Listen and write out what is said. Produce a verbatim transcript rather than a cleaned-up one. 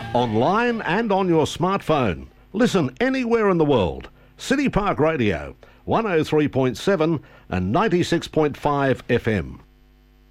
Online and on your smartphone. Listen anywhere in the world. City Park Radio, one oh three point seven and ninety-six point five F M.